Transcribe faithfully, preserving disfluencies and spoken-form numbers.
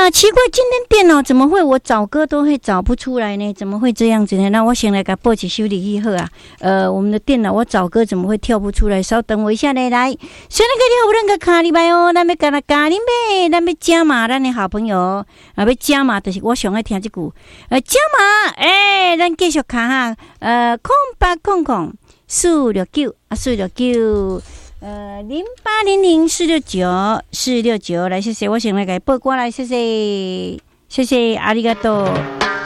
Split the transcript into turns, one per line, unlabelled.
呀，奇怪，今天电脑怎么会我找歌都会找不出来呢？怎么会这样子呢？那我先来给报起修理一下啊。呃，我们的电脑我找歌怎么会跳不出来？稍等我一下呢，来，先来个跳不能个卡里拜哦，咱们跟他咖喱呗，咱们加码，咱的好朋友啊，要加码就是我上爱听这句，呃，加码，诶、欸，咱继续看哈，呃，空八空空四六九啊，四六九。呃，零八零零四六九四六九，来谢谢，我先来给报过来，谢谢，谢谢，阿里嘎多。